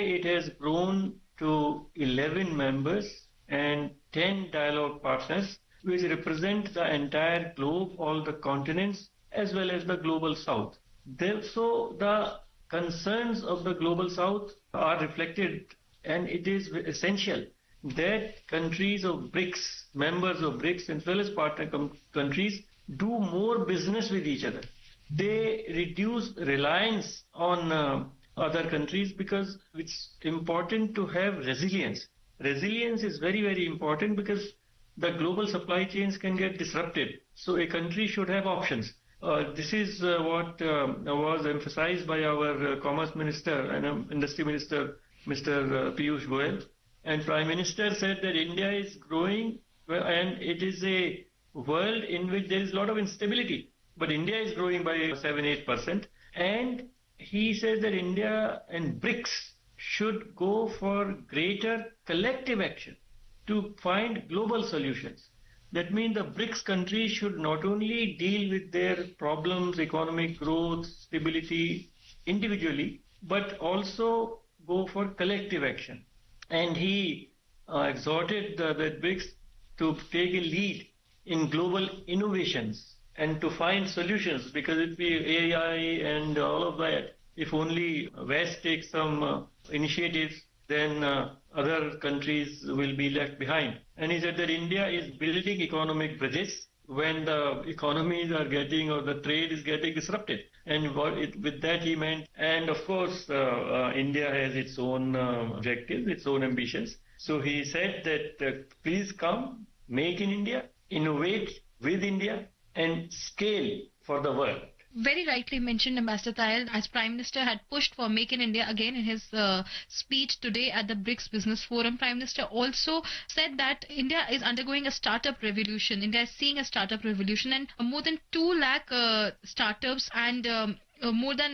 it has grown to 11 members and 10 dialogue partners, which represent the entire globe, all the continents, as well as the global south. So the concerns of the global south are reflected, and it is essential that countries of BRICS, members of BRICS, as well as partner countries, do more business with each other. They reduce reliance on other countries, because it's important to have resilience. Resilience is very, very important because the global supply chains can get disrupted. So a country should have options. This is what was emphasized by our Commerce Minister and Industry Minister, Mr. Piyush Goyal. And Prime Minister said that India is growing, and it is a world in which there is a lot of instability. But India is growing by 7-8%. And he says that India and BRICS should go for greater collective action to find global solutions. That means the BRICS countries should not only deal with their problems, economic growth, stability individually, but also go for collective action. And he exhorted the BRICS to take a lead in global innovations and to find solutions, because it be AI and all of that. If only West takes some initiatives, then other countries will be left behind. And he said that India is building economic bridges when the economies are getting, or the trade is getting disrupted. And with that he meant, and of course India has its own objectives, its own ambitions. So he said that please come, make in India, innovate with India, and scale for the world. Very rightly mentioned, Ambassador Tayal, as Prime Minister had pushed for Make in India again in his speech today at the BRICS Business Forum. Prime Minister also said that India is undergoing a startup revolution. India is seeing a startup revolution, and more than 2 lakh startups and more than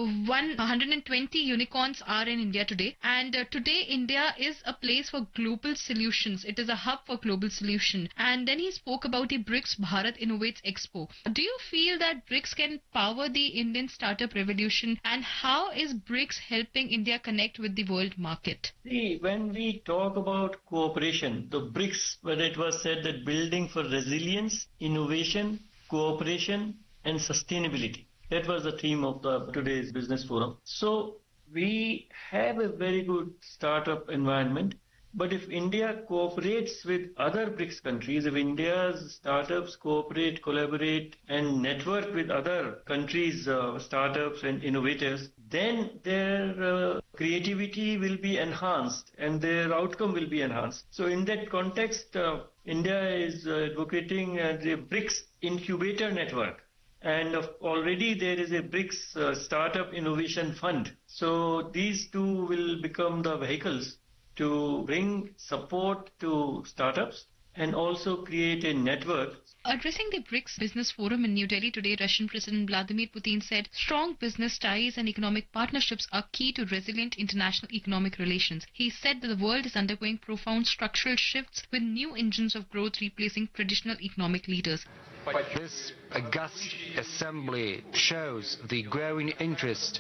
120 unicorns are in India today. And today India is a place for global solutions. It is a hub for global solution. And then he spoke about the BRICS Bharat Innovates Expo. Do you feel that BRICS can power the Indian startup revolution? And how is BRICS helping India connect with the world market? See, when we talk about cooperation, the BRICS, when it was said that building for resilience, innovation, cooperation and sustainability. That was the theme of today's business forum. So we have a very good startup environment, but if India cooperates with other BRICS countries, if India's startups cooperate, collaborate and network with other countries' startups and innovators, then their creativity will be enhanced and their outcome will be enhanced. So in that context, India is advocating the BRICS Incubator Network. And already there is a BRICS Startup Innovation Fund. So these two will become the vehicles to bring support to startups and also create a network. Addressing the BRICS Business Forum in New Delhi today, Russian President Vladimir Putin said strong business ties and economic partnerships are key to resilient international economic relations. He said that the world is undergoing profound structural shifts with new engines of growth replacing traditional economic leaders. This august assembly shows the growing interest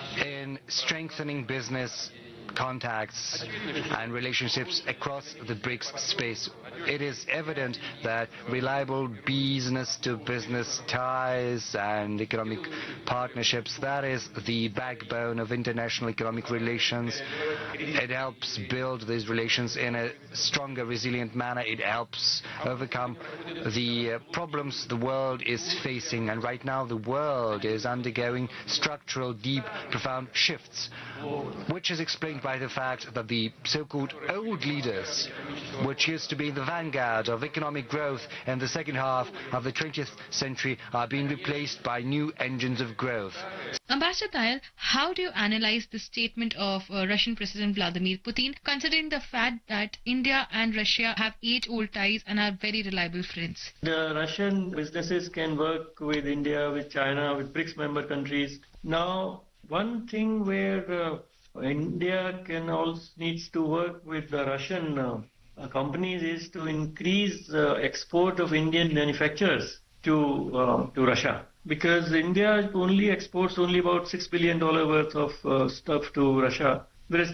in strengthening business contacts and relationships across the BRICS space. It is evident that reliable business-to-business ties and economic partnerships, that is the backbone of international economic relations. It helps build these relations in a stronger, resilient manner. It helps overcome the problems the world is facing. And right now the world is undergoing structural, deep, profound shifts, which is explained by the fact that the so-called old leaders, which used to be in the vanguard of economic growth in the second half of the 20th century, are being replaced by new engines of growth. Ambassador Tayal, how do you analyze the statement of Russian President Vladimir Putin, considering the fact that India and Russia have age-old ties and are very reliable friends? The Russian businesses can work with India, with China, with BRICS member countries. Now, one thing where India needs to work with the Russian companies is to increase export of Indian manufacturers to Russia, because India only exports about $6 billion worth of stuff to Russia,